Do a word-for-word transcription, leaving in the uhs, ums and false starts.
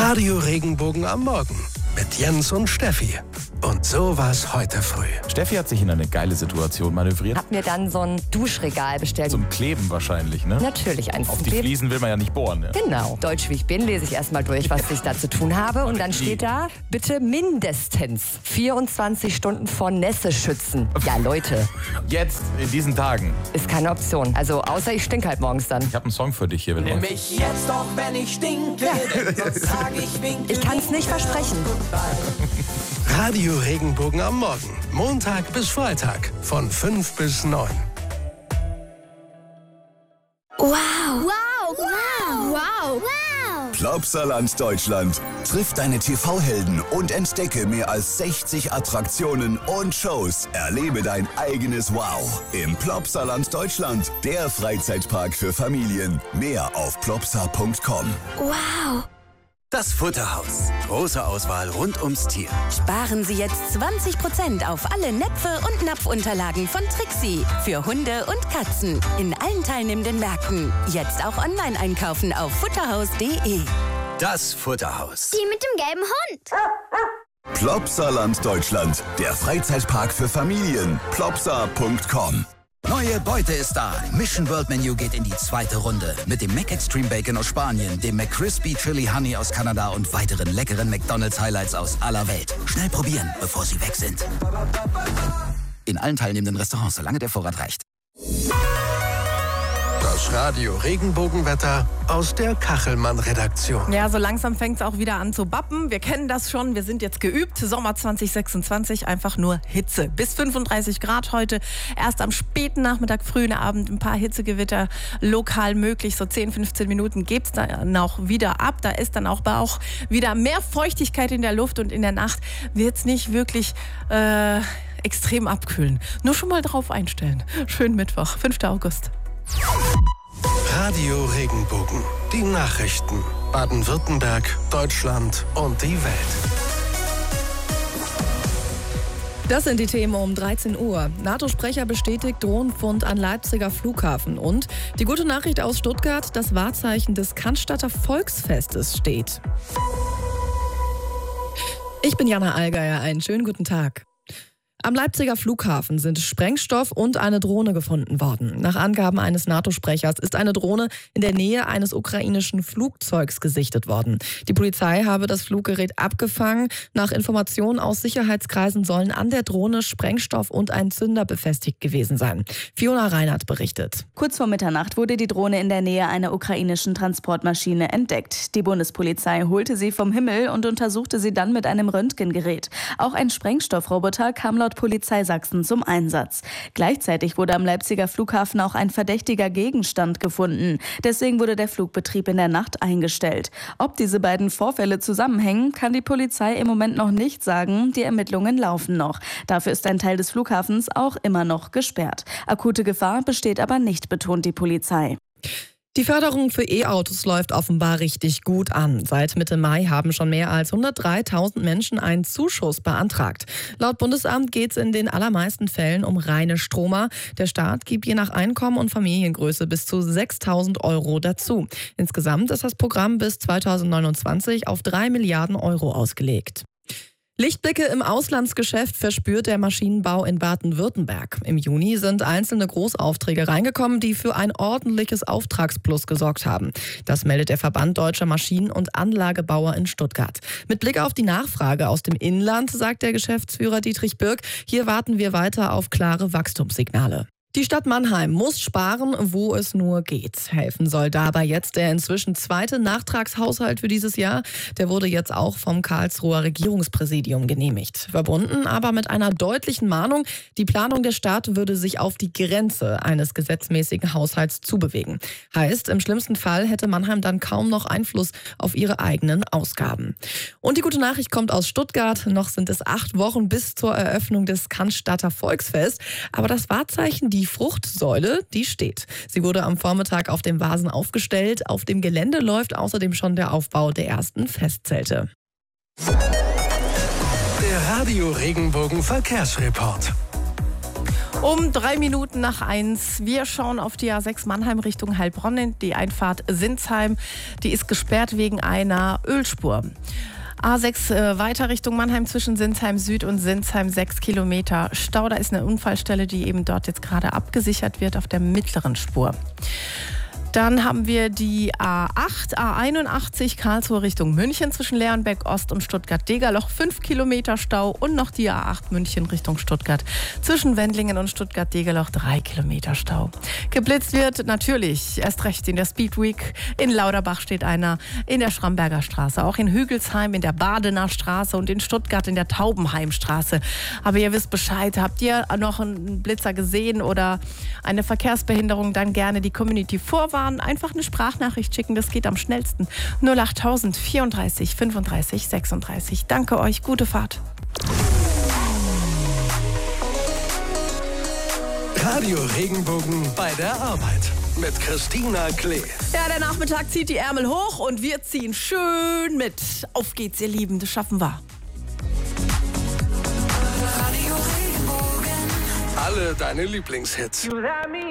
Radio Regenbogen am Morgen mit Jens und Steffi. Und so war's heute früh. Steffi hat sich in eine geile Situation manövriert. Hab mir dann so ein Duschregal bestellt. Zum Kleben wahrscheinlich, ne? Natürlich eins Auf zum die Kleben. Fliesen will man ja nicht bohren, ne? Genau. Deutsch wie ich bin, lese ich erstmal durch, was ich da zu tun habe. Und dann steht da, bitte mindestens vierundzwanzig Stunden vor Nässe schützen. Ja, Leute. Jetzt, in diesen Tagen. Ist keine Option. Also, außer ich stink halt morgens dann. Ich habe einen Song für dich hier. Nimm mich jetzt doch, wenn ich stinke, denn sonst sag ich winke. Ich kann's nicht versprechen. Radio Regenbogen am Morgen. Montag bis Freitag von fünf bis neun. Wow. Wow. Wow. Wow. Wow. Plopsaland Deutschland. Triff deine T V-Helden und entdecke mehr als sechzig Attraktionen und Shows. Erlebe dein eigenes Wow im Plopsaland Deutschland. Der Freizeitpark für Familien. Mehr auf plopsa punkt com. Wow. Das Futterhaus. Große Auswahl rund ums Tier. Sparen Sie jetzt zwanzig Prozent auf alle Näpfe und Napfunterlagen von Trixie. Für Hunde und Katzen. In allen teilnehmenden Märkten. Jetzt auch online einkaufen auf futterhaus punkt de. Das Futterhaus. Die mit dem gelben Hund. Plopsaland Deutschland. Der Freizeitpark für Familien. plopsa punkt com. Neue Beute ist da. Mission World Menu geht in die zweite Runde. Mit dem Mac Extreme Bacon aus Spanien, dem McCrispy Chili Honey aus Kanada und weiteren leckeren McDonald's Highlights aus aller Welt. Schnell probieren, bevor sie weg sind. In allen teilnehmenden Restaurants, solange der Vorrat reicht. Das Radio Regenbogenwetter aus der Kachelmann-Redaktion. Ja, so langsam fängt es auch wieder an zu bappen. Wir kennen das schon, wir sind jetzt geübt. Sommer zwanzig sechsundzwanzig, einfach nur Hitze. Bis fünfunddreißig Grad heute. Erst am späten Nachmittag, frühen Abend ein paar Hitzegewitter lokal möglich. So zehn, fünfzehn Minuten gibt es dann auch wieder ab. Da ist dann auch, auch wieder mehr Feuchtigkeit in der Luft und in der Nacht wird es nicht wirklich äh, extrem abkühlen. Nur schon mal drauf einstellen. Schönen Mittwoch, fünfter August. Radio Regenbogen. Die Nachrichten. Baden-Württemberg, Deutschland und die Welt. Das sind die Themen um dreizehn Uhr. NATO-Sprecher bestätigt Drohnenfund an Leipziger Flughafen. Und die gute Nachricht aus Stuttgart, das Wahrzeichen des Cannstatter Volksfestes steht. Ich bin Jana Allgeier, einen schönen guten Tag. Am Leipziger Flughafen sind Sprengstoff und eine Drohne gefunden worden. Nach Angaben eines NATO-Sprechers ist eine Drohne in der Nähe eines ukrainischen Flugzeugs gesichtet worden. Die Polizei habe das Fluggerät abgefangen. Nach Informationen aus Sicherheitskreisen sollen an der Drohne Sprengstoff und ein Zünder befestigt gewesen sein. Fiona Reinhardt berichtet. Kurz vor Mitternacht wurde die Drohne in der Nähe einer ukrainischen Transportmaschine entdeckt. Die Bundespolizei holte sie vom Himmel und untersuchte sie dann mit einem Röntgengerät. Auch ein Sprengstoffroboter kam laut Polizei Sachsen zum Einsatz. Gleichzeitig wurde am Leipziger Flughafen auch ein verdächtiger Gegenstand gefunden. Deswegen wurde der Flugbetrieb in der Nacht eingestellt. Ob diese beiden Vorfälle zusammenhängen, kann die Polizei im Moment noch nicht sagen. Die Ermittlungen laufen noch. Dafür ist ein Teil des Flughafens auch immer noch gesperrt. Akute Gefahr besteht aber nicht, betont die Polizei. Die Förderung für E-Autos läuft offenbar richtig gut an. Seit Mitte Mai haben schon mehr als hundertdreitausend Menschen einen Zuschuss beantragt. Laut Bundesamt geht es in den allermeisten Fällen um reine Stromer. Der Staat gibt je nach Einkommen und Familiengröße bis zu sechstausend Euro dazu. Insgesamt ist das Programm bis zweitausendneunundzwanzig auf drei Milliarden Euro ausgelegt. Lichtblicke im Auslandsgeschäft verspürt der Maschinenbau in Baden-Württemberg. Im Juni sind einzelne Großaufträge reingekommen, die für ein ordentliches Auftragsplus gesorgt haben. Das meldet der Verband Deutscher Maschinen- und Anlagebauer in Stuttgart. Mit Blick auf die Nachfrage aus dem Inland, sagt der Geschäftsführer Dietrich Birk, hier warten wir weiter auf klare Wachstumssignale. Die Stadt Mannheim muss sparen, wo es nur geht. Helfen soll dabei jetzt der inzwischen zweite Nachtragshaushalt für dieses Jahr. Der wurde jetzt auch vom Karlsruher Regierungspräsidium genehmigt. Verbunden aber mit einer deutlichen Mahnung, die Planung der Stadt würde sich auf die Grenze eines gesetzmäßigen Haushalts zubewegen. Heißt, im schlimmsten Fall hätte Mannheim dann kaum noch Einfluss auf ihre eigenen Ausgaben. Und die gute Nachricht kommt aus Stuttgart. Noch sind es acht Wochen bis zur Eröffnung des Cannstatter Volksfest. Aber das Wahrzeichen, die Die Fruchtsäule, die steht. Sie wurde am Vormittag auf dem Vasen aufgestellt. Auf dem Gelände läuft außerdem schon der Aufbau der ersten Festzelte. Der Radio Regenbogen Verkehrsreport. Um drei Minuten nach eins. Wir schauen auf die A sechs Mannheim Richtung Heilbronn. Die Einfahrt Sinsheim, die ist gesperrt wegen einer Ölspur. A sechs äh, weiter Richtung Mannheim zwischen Sinsheim Süd und Sinsheim sechs Kilometer Stau. Da ist eine Unfallstelle, die eben dort jetzt gerade abgesichert wird auf der mittleren Spur. Dann haben wir die A acht, A einundachtzig Karlsruhe Richtung München zwischen Leonberg Ost und Stuttgart-Degerloch, fünf Kilometer Stau. Und noch die A acht München Richtung Stuttgart zwischen Wendlingen und Stuttgart-Degerloch, drei Kilometer Stau. Geblitzt wird natürlich erst recht in der Speed Week. In Lauterbach steht einer, in der Schramberger Straße, auch in Hügelsheim in der Badener Straße und in Stuttgart in der Taubenheimstraße. Aber ihr wisst Bescheid, habt ihr noch einen Blitzer gesehen oder eine Verkehrsbehinderung, dann gerne die Community vorwarnen. Einfach eine Sprachnachricht schicken, das geht am schnellsten. null achttausend vierunddreißig fünfunddreißig sechsunddreißig. Danke euch, gute Fahrt. Radio Regenbogen bei der Arbeit mit Christina Klee. Ja, der Nachmittag zieht die Ärmel hoch und wir ziehen schön mit. Auf geht's, ihr Lieben, das schaffen wir. Alle deine Lieblingshits.